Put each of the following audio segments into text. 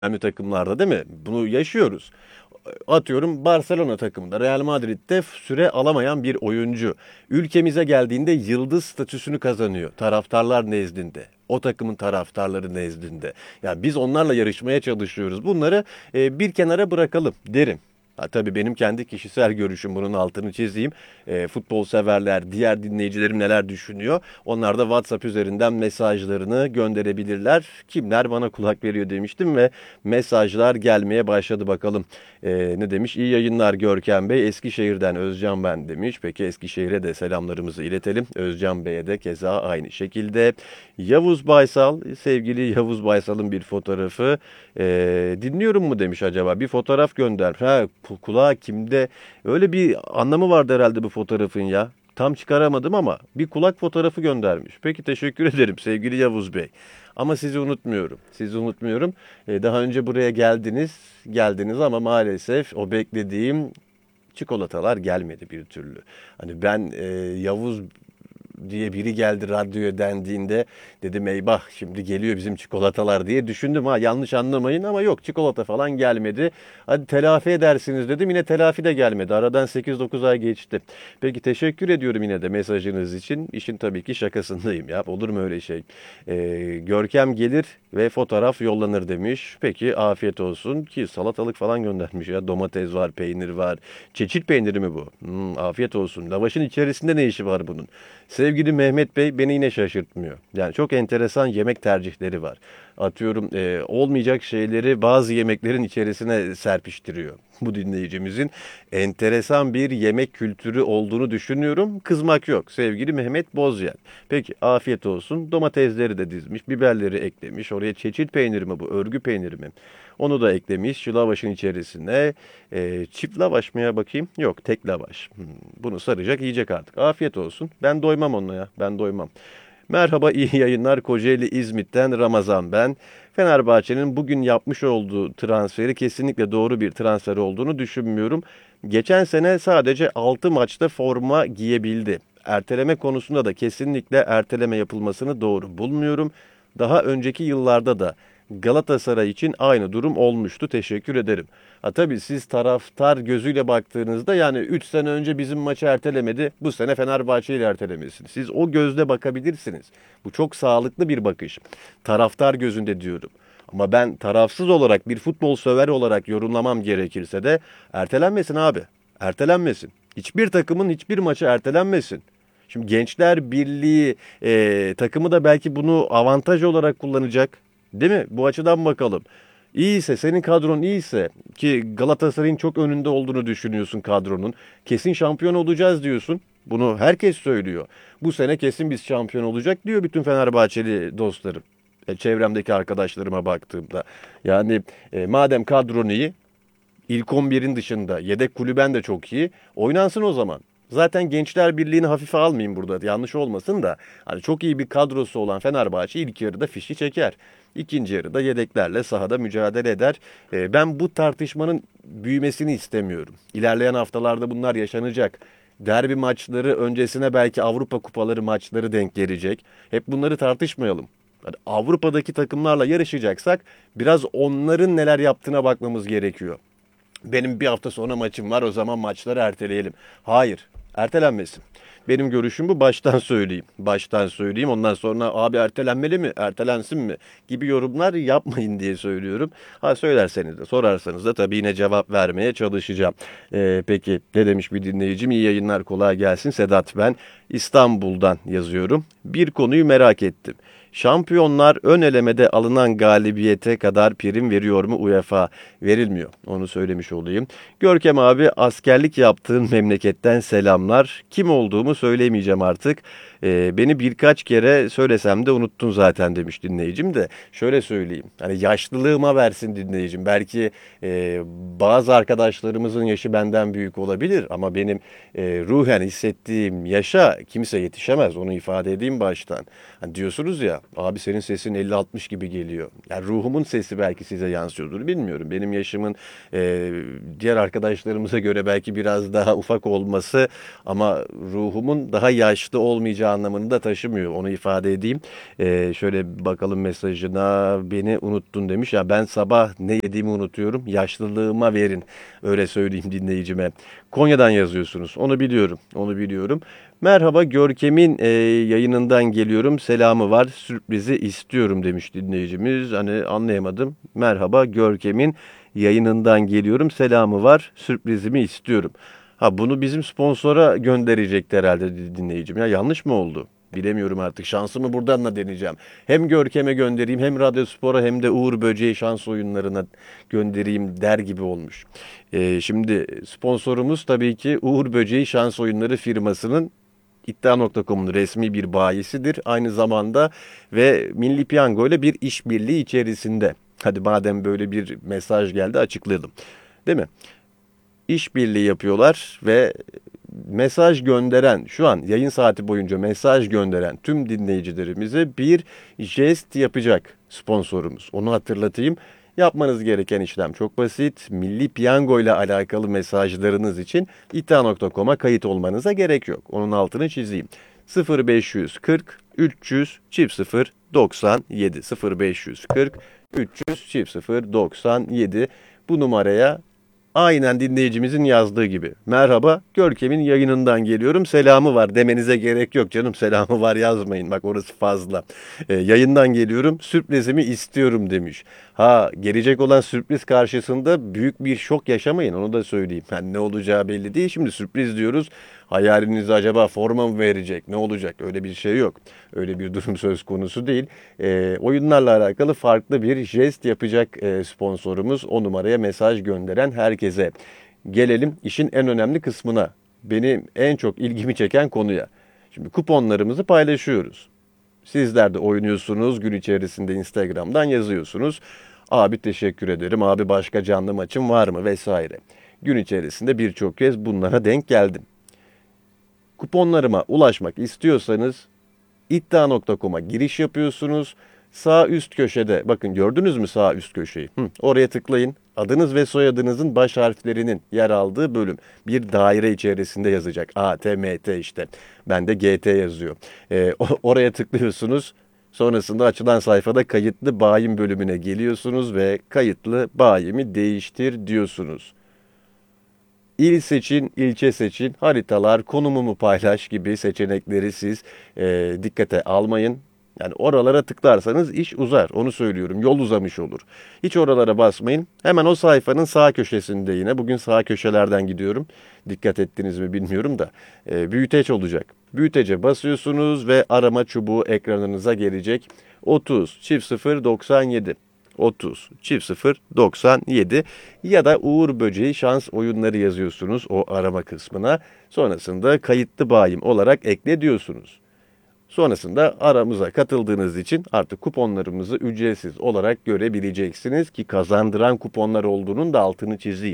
önemli takımlarda değil mi? Bunu yaşıyoruz. Atıyorum Barcelona takımında, Real Madrid'de süre alamayan bir oyuncu. Ülkemize geldiğinde yıldız statüsünü kazanıyor taraftarlar nezdinde. O takımın taraftarları nezdinde. Ya biz onlarla yarışmaya çalışıyoruz. Bunları bir kenara bırakalım derim. Ha, tabii benim kendi kişisel görüşüm, bunun altını çizeyim. Futbol severler, diğer dinleyicilerim neler düşünüyor? Onlar da WhatsApp üzerinden mesajlarını gönderebilirler. Kimler bana kulak veriyor demiştim ve mesajlar gelmeye başladı bakalım. Ne demiş? İyi yayınlar Görkem Bey. Eskişehir'den Özcan ben demiş. Peki Eskişehir'e de selamlarımızı iletelim. Özcan Bey'e de keza aynı şekilde. Yavuz Baysal, sevgili Yavuz Baysal'ın bir fotoğrafı. Dinliyorum mu demiş acaba? Bir fotoğraf gönder. Ha, kulağa kimde? Öyle bir anlamı vardı herhalde bu fotoğrafın ya. Tam çıkaramadım ama bir kulak fotoğrafı göndermiş. Peki teşekkür ederim sevgili Yavuz Bey. Ama sizi unutmuyorum. Sizi unutmuyorum. Daha önce buraya geldiniz ama maalesef o beklediğim çikolatalar gelmedi bir türlü. Hani ben Yavuz diye biri geldi radyoya dendiğinde dedim eyvah şimdi geliyor bizim çikolatalar diye düşündüm, ha yanlış anlamayın ama yok, çikolata falan gelmedi. Hadi telafi edersiniz dedim, yine telafi de gelmedi. Aradan 8-9 ay geçti. Peki teşekkür ediyorum yine de mesajınız için. İşin tabii ki şakasındayım ya, olur mu öyle şey. Görkem gelir ve fotoğraf yollanır demiş. Peki afiyet olsun, ki salatalık falan göndermiş ya, domates var, peynir var. Çeçil peyniri mi bu? Afiyet olsun. Lavaşın içerisinde ne işi var bunun? Sevgili Mehmet Bey beni yine şaşırtmıyor. Yani çok enteresan yemek tercihleri var. Atıyorum olmayacak şeyleri bazı yemeklerin içerisine serpiştiriyor. Bu dinleyicimizin enteresan bir yemek kültürü olduğunu düşünüyorum. Kızmak yok sevgili Mehmet Bozyen. Peki afiyet olsun. Domatesleri de dizmiş, biberleri eklemiş. Oraya çeçil peyniri mi bu, örgü peyniri mi? Onu da eklemiş şu lavaşın içerisine. Çift lavaş mıya bakayım? Yok, tek lavaş. Bunu saracak, yiyecek artık. Afiyet olsun. Ben doymam onunla ya. Ben doymam. Merhaba, iyi yayınlar. Kocaeli İzmit'ten Ramazan ben. Fenerbahçe'nin bugün yapmış olduğu transferi kesinlikle doğru bir transfer olduğunu düşünmüyorum. Geçen sene sadece 6 maçta forma giyebildi. Erteleme konusunda da kesinlikle erteleme yapılmasını doğru bulmuyorum. Daha önceki yıllarda da Galatasaray için aynı durum olmuştu. Teşekkür ederim. Ha tabii siz taraftar gözüyle baktığınızda yani 3 sene önce bizim maçı ertelemedi, bu sene Fenerbahçe ile ertelemesin. Siz o gözle bakabilirsiniz. Bu çok sağlıklı bir bakış. Taraftar gözünde diyorum. Ama ben tarafsız olarak bir futbol sever olarak yorumlamam gerekirse de ertelenmesin abi. Ertelenmesin. Hiçbir takımın hiçbir maçı ertelenmesin. Şimdi Gençler Birliği takımı da belki bunu avantaj olarak kullanacak. Değil mi? Bu açıdan bakalım. İyiyse, senin kadron iyiyse, ki Galatasaray'ın çok önünde olduğunu düşünüyorsun kadronun. Kesin şampiyon olacağız diyorsun. Bunu herkes söylüyor. Bu sene kesin biz şampiyon olacak diyor bütün Fenerbahçeli dostlarım. Çevremdeki arkadaşlarıma baktığımda. Yani madem kadron iyi, İlk 11'in dışında yedek kulüben de çok iyi. Oynansın o zaman. Zaten Gençler Birliği'ni hafife almayayım burada. Yanlış olmasın da. Hani çok iyi bir kadrosu olan Fenerbahçe ilk yarıda fişi çeker. İkinci yarıda yedeklerle sahada mücadele eder. Ben bu tartışmanın büyümesini istemiyorum. İlerleyen haftalarda bunlar yaşanacak. Derbi maçları öncesine belki Avrupa Kupaları maçları denk gelecek. Hep bunları tartışmayalım. Hani Avrupa'daki takımlarla yarışacaksak biraz onların neler yaptığına bakmamız gerekiyor. Benim bir hafta sonra maçım var, o zaman maçları erteleyelim. Hayır, ertelenmesin. Benim görüşüm bu, baştan söyleyeyim. Baştan söyleyeyim, ondan sonra abi ertelenmeli mi, ertelensin mi gibi yorumlar yapmayın diye söylüyorum. Ha söylerseniz de sorarsanız da tabii yine cevap vermeye çalışacağım. Peki ne demiş bir dinleyicim? İyi yayınlar, kolay gelsin. Sedat ben. İstanbul'dan yazıyorum. Bir konuyu merak ettim. Şampiyonlar ön elemede alınan galibiyete kadar prim veriyor mu UEFA? Verilmiyor. Onu söylemiş olayım. Görkem abi, askerlik yaptığın memleketten selamlar. Kim olduğumu söylemeyeceğim artık. Beni birkaç kere söylesem de unuttun zaten demiş dinleyicim de. Şöyle söyleyeyim. Hani yaşlılığıma versin dinleyicim. Belki bazı arkadaşlarımızın yaşı benden büyük olabilir ama benim ruhen hissettiğim yaşa kimse yetişemez. Onu ifade edeyim baştan. Hani diyorsunuz ya abi senin sesin 50-60 gibi geliyor. Yani ruhumun sesi belki size yansıyordur, bilmiyorum. Benim yaşımın diğer arkadaşlarımıza göre belki biraz daha ufak olması ama ruhumun daha yaşlı olmayacağı anlamını da taşımıyor. Onu ifade edeyim. Şöyle bakalım mesajına. Beni unuttun demiş. Ya ben sabah ne yediğimi unutuyorum. Yaşlılığıma verin. Öyle söyleyeyim dinleyicime. Konya'dan yazıyorsunuz. Onu biliyorum. Onu biliyorum. Merhaba Görkem'in yayınından geliyorum. Selamı var. Sürprizi istiyorum demiş dinleyicimiz. Hani anlayamadım. Merhaba Görkem'in yayınından geliyorum. Selamı var. Sürprizimi istiyorum. Ha bunu bizim sponsora gönderecekti herhalde dinleyicim. Ya yanlış mı oldu? Bilemiyorum artık. Şansımı buradan da deneyeceğim. Hem Görkem'e göndereyim hem Radyospor'a hem de Uğur Böceği şans oyunlarına göndereyim der gibi olmuş. Şimdi sponsorumuz tabii ki Uğur Böceği şans oyunları firmasının İddia.com'un resmi bir bayisidir. Aynı zamanda ve Milli Piyango ile bir işbirliği içerisinde. Hadi madem böyle bir mesaj geldi açıklayalım. Değil mi? İşbirliği yapıyorlar ve mesaj gönderen, şu an yayın saati boyunca mesaj gönderen tüm dinleyicilerimize bir jest yapacak sponsorumuz. Onu hatırlatayım. Yapmanız gereken işlem çok basit. Milli Piyango ile alakalı mesajlarınız için iddia.com'a kayıt olmanıza gerek yok. Onun altını çizeyim. 0540 300 00 97 0540 300 00 97 bu numaraya aynen dinleyicimizin yazdığı gibi. Merhaba, Görkem'in yayınından geliyorum. Selamı var demenize gerek yok canım. Selamı var yazmayın. Bak orası fazla. Yayından geliyorum. Sürprizimi istiyorum demiş. Ha gelecek olan sürpriz karşısında büyük bir şok yaşamayın. Onu da söyleyeyim. Yani ne olacağı belli değil. Şimdi sürpriz diyoruz. Hayalinizi acaba forma mı verecek? Ne olacak? Öyle bir şey yok. Öyle bir durum söz konusu değil. Oyunlarla alakalı farklı bir jest yapacak sponsorumuz. O numaraya mesaj gönderen herkese. Gelelim işin en önemli kısmına. Benim en çok ilgimi çeken konuya. Şimdi kuponlarımızı paylaşıyoruz. Sizler de oynuyorsunuz. Gün içerisinde Instagram'dan yazıyorsunuz. Abi teşekkür ederim. Abi başka canlı maçım var mı? Vesaire. Gün içerisinde birçok kez bunlara denk geldim. Kuponlarıma ulaşmak istiyorsanız iddia.com'a giriş yapıyorsunuz. Sağ üst köşede bakın gördünüz mü sağ üst köşeyi? Oraya tıklayın. Adınız ve soyadınızın baş harflerinin yer aldığı bölüm bir daire içerisinde yazacak. A, T, M, T işte. Bende GT yazıyor. Oraya tıklıyorsunuz. Sonrasında açılan sayfada kayıtlı bayim bölümüne geliyorsunuz ve kayıtlı bayimi değiştir diyorsunuz. İl seçin, ilçe seçin, haritalar, konumumu paylaş gibi seçenekleri siz dikkate almayın. Yani oralara tıklarsanız iş uzar. Onu söylüyorum. Yol uzamış olur. Hiç oralara basmayın. Hemen o sayfanın sağ köşesinde yine. Bugün sağ köşelerden gidiyorum. Dikkat ettiniz mi bilmiyorum da. Büyüteç olacak. Büyütece basıyorsunuz ve arama çubuğu ekranınıza gelecek. 30 çift 0 97. 30 çift 0 97 ya da Uğur Böceği şans oyunları yazıyorsunuz o arama kısmına. Sonrasında kayıtlı bayim olarak ekle diyorsunuz. Sonrasında aramıza katıldığınız için artık kuponlarımızı ücretsiz olarak görebileceksiniz ki kazandıran kuponlar olduğunun da altını çizeyim.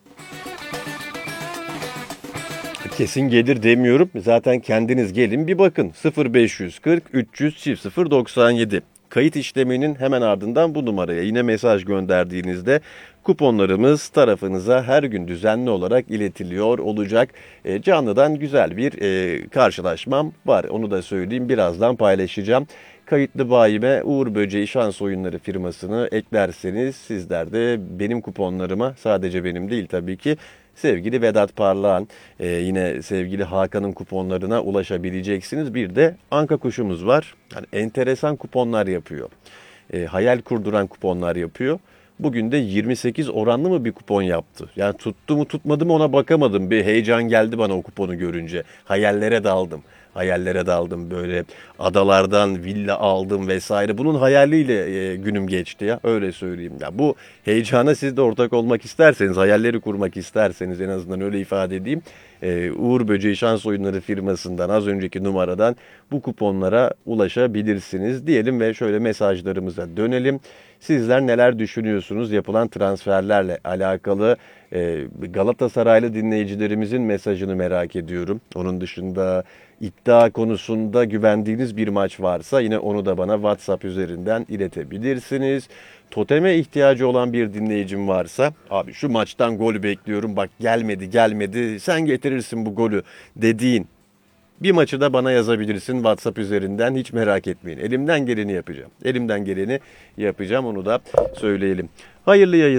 Kesin gelir demiyorum. Zaten kendiniz gelin bir bakın. 0540 300 00 97. Kayıt işleminin hemen ardından bu numaraya yine mesaj gönderdiğinizde kuponlarımız tarafınıza her gün düzenli olarak iletiliyor olacak. Canlıdan güzel bir karşılaşmam var. Onu da söyleyeyim. Birazdan paylaşacağım. Kayıtlı bayime Uğur Böceği şans oyunları firmasını eklerseniz sizler de benim kuponlarıma sadece benim değil tabii ki sevgili Vedat Parlağan, yine sevgili Hakan'ın kuponlarına ulaşabileceksiniz. Bir de Anka Kuşumuz var. Yani enteresan kuponlar yapıyor. Hayal kurduran kuponlar yapıyor. Bugün de 28 oranlı mı bir kupon yaptı? Yani tuttu mu tutmadı mı ona bakamadım. Bir heyecan geldi bana o kuponu görünce. Hayallere daldım. Hayallere daldım böyle adalardan villa aldım vesaire. Bunun hayaliyle günüm geçti ya öyle söyleyeyim. Ya bu heyecana siz de ortak olmak isterseniz, hayalleri kurmak isterseniz en azından öyle ifade edeyim. Uğur Böceği Şans Oyunları firmasından az önceki numaradan bu kuponlara ulaşabilirsiniz diyelim ve şöyle mesajlarımıza dönelim. Sizler neler düşünüyorsunuz yapılan transferlerle alakalı? Galatasaraylı dinleyicilerimizin mesajını merak ediyorum. Onun dışında iddia konusunda güvendiğiniz bir maç varsa yine onu da bana WhatsApp üzerinden iletebilirsiniz. Toteme ihtiyacı olan bir dinleyicim varsa abi şu maçtan gol bekliyorum bak gelmedi sen getirirsin bu golü dediğin Bir maçı da bana yazabilirsin WhatsApp üzerinden, hiç merak etmeyin. Elimden geleni yapacağım. Elimden geleni yapacağım, onu da söyleyelim. Hayırlı yayın.